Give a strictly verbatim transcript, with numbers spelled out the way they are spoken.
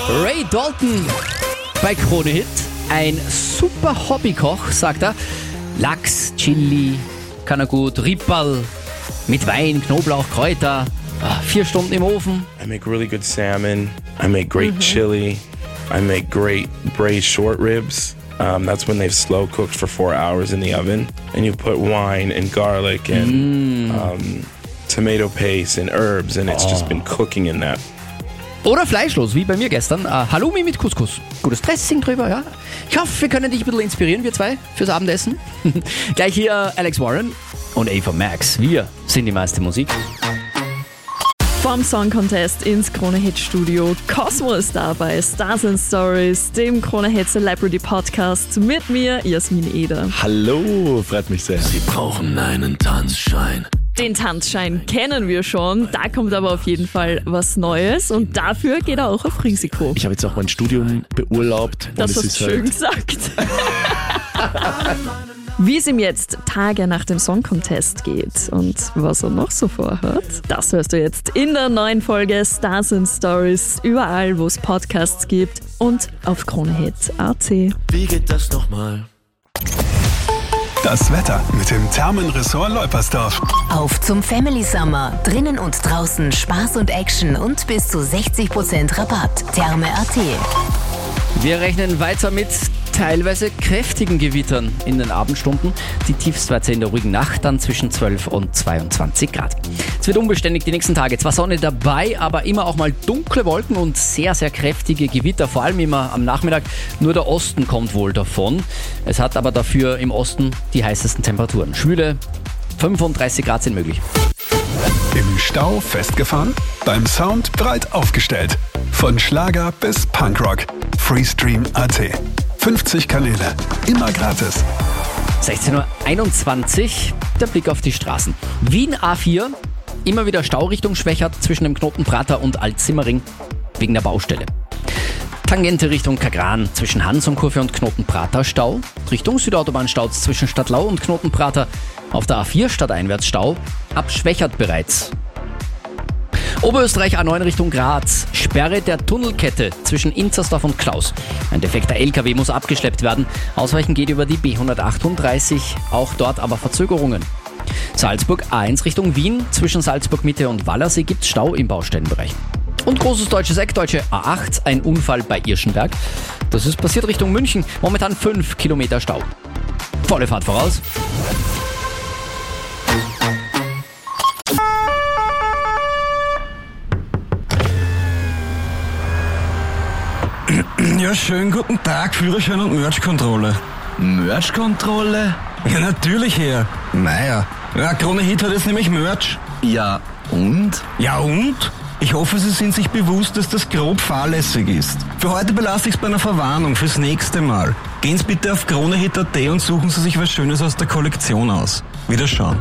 Ray Dalton bei Krone Hit. Ein super Hobbykoch, sagt er. Lachs, Chili, kann er gut, Ripperl mit Wein, Knoblauch, Kräuter. Ah, vier Stunden im Ofen. I make really good salmon. I make great mm-hmm. chili. I make great braised short ribs. Um, that's when they've slow cooked for four hours in the oven. And you put wine and garlic and mm. um, tomato paste and herbs, and it's oh. just been cooking in that. Oder fleischlos, wie bei mir gestern. Uh, Halloumi mit Couscous. Gutes Dressing drüber, ja. Ich hoffe, wir können dich ein bisschen inspirieren, wir zwei, fürs Abendessen. Gleich hier Alex Warren und Ava Max. Wir sind die meiste Musik. Vom Song Contest ins Krone Hit Studio. Cosmo ist da bei Stars and Stories, dem Krone Hit Celebrity Podcast mit mir, Jasmin Eder. Hallo, freut mich sehr. Sie brauchen einen Tanzschein. Den Tanzschein kennen wir schon, da kommt aber auf jeden Fall was Neues und dafür geht er auch auf Risiko. Ich habe jetzt auch mein Studium beurlaubt. Das hast du schön halt gesagt. Wie es ihm jetzt Tage nach dem Song Contest geht und was er noch so vorhat, das hörst du jetzt in der neuen Folge Stars and Stories, überall wo es Podcasts gibt und auf Kronehit punkt a t. Wie geht das nochmal? Das Wetter mit dem Thermenressort Leupersdorf. Auf zum Family Summer. Drinnen und draußen Spaß und Action und bis zu sechzig Prozent Rabatt. Therme punkt a t. Wir rechnen weiter mit teilweise kräftigen Gewittern in den Abendstunden. Die Tiefstwerte in der ruhigen Nacht dann zwischen zwölf und zweiundzwanzig Grad. Es wird unbeständig die nächsten Tage. Zwar Sonne dabei, aber immer auch mal dunkle Wolken und sehr, sehr kräftige Gewitter. Vor allem immer am Nachmittag. Nur der Osten kommt wohl davon. Es hat aber dafür im Osten die heißesten Temperaturen. Schwüle fünfunddreißig Grad sind möglich. Im Stau festgefahren? Beim Sound breit aufgestellt. Von Schlager bis Punkrock. Freestream punkt a t. fünfzig Kanäle, immer gratis. sechzehn Uhr einundzwanzig, der Blick auf die Straßen. Wien A vier, immer wieder Staurichtung schwächert zwischen dem Knoten Prater und Alt-Simmering wegen der Baustelle. Tangente Richtung Kagran zwischen Hansonkurve und Knoten Prater Stau. Richtung Südautobahn staut zwischen Stadtlau und Knoten Prater. Auf der A vier stadteinwärts Stau, abschwächert bereits. Oberösterreich A neun Richtung Graz. Sperre der Tunnelkette zwischen Inzersdorf und Klaus. Ein defekter L K W muss abgeschleppt werden. Ausweichen geht über die B hundertachtunddreißig. Auch dort aber Verzögerungen. Salzburg A eins Richtung Wien. Zwischen Salzburg Mitte und Wallersee gibt es Stau im Baustellenbereich. Und großes deutsches Eck, deutsche A acht. Ein Unfall bei Irschenberg. Das ist passiert Richtung München. Momentan fünf Kilometer Stau. Volle Fahrt voraus. Ja, schönen guten Tag, Führerschein und Merch-Kontrolle. Merch-Kontrolle? Ja, natürlich, Herr. Naja, ja, Krone Hit hat jetzt nämlich Merch. Ja, und? Ja, und? Ich hoffe, Sie sind sich bewusst, dass das grob fahrlässig ist. Für heute belasse ich es bei einer Verwarnung fürs nächste Mal. Gehen Sie bitte auf Kronehit punkt a t und suchen Sie sich was Schönes aus der Kollektion aus. Wiederschauen.